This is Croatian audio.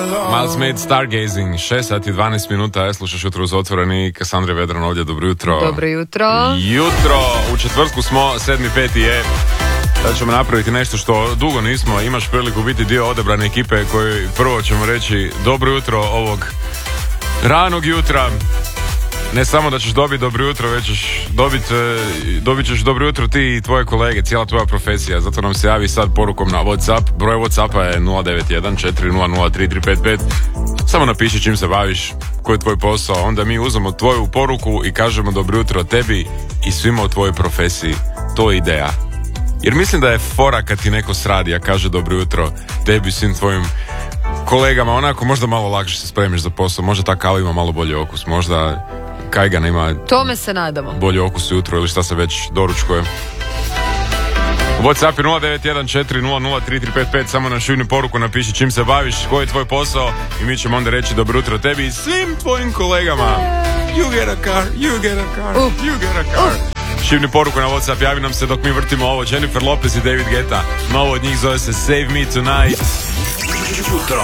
Miles Smith, Stargazing, 6 sati 12 minuta, ja slušaš Jutro uz otvoreni, Kassandra Vedran ovdje, dobro jutro. Dobro jutro. Jutro, u četvrtku smo, 7.5. je, da ćemo napraviti nešto što dugo nismo, imaš priliku biti dio odabrane ekipe koji prvo ćemo reći dobro jutro ovog ranog jutra. Ne samo da ćeš dobiti dobro jutro, već ćeš dobit ćeš dobro jutro ti i tvoje kolege, cijela tvoja profesija. Zato nam se javi sad porukom na WhatsApp. Broj WhatsAppa je 091 400 3355. Samo napiši čim se baviš, koji je tvoj posao. Onda mi uzmemo tvoju poruku i kažemo dobro jutro tebi i svima u tvojoj profesiji. To je ideja. Jer mislim da je fora kad ti neko sradi, a kaže dobro jutro tebi i svim tvojim kolegama, onako možda malo lakše se spremiš za posao. Možda ta kava ima malo bolji okus, možda kajgan ima tome se nadamo. Bolji okus jutro ili šta se već doručkuje. WhatsApp je 0914003355. Samo na šivnu poruku napiši čim se baviš, koji je tvoj posao i mi ćemo onda reći dobro jutro tebi i svim tvojim kolegama. You get a car, you get a car, you get a car. Šivni poruku na WhatsApp, javi nam se dok mi vrtimo ovo. Jennifer Lopez i David Guetta. Novo od njih zove se Save Me Tonight.